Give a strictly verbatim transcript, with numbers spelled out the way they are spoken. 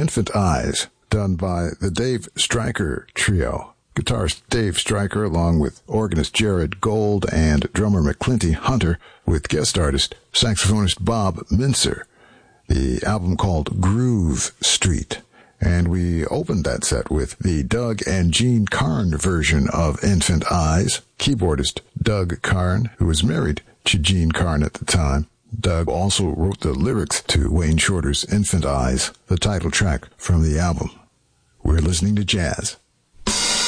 Infant Eyes, done by the Dave Stryker Trio. Guitarist Dave Stryker, along with organist Jared Gold and drummer McClinty Hunter, with guest artist saxophonist Bob Mincer. The album called Groove Street. And we opened that set with the Doug and Gene Carn version of Infant Eyes. Keyboardist Doug Carn, who was married to Gene Carn at the time. Doug also wrote the lyrics to Wayne Shorter's Infant Eyes, the title track from the album. We're listening to jazz.